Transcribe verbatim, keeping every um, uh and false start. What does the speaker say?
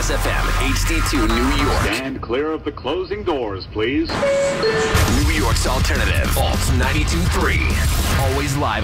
Kiss F M, H D two New York. Stand clear of the closing doors, please. New York's alternative, Alt ninety-two point three. Always live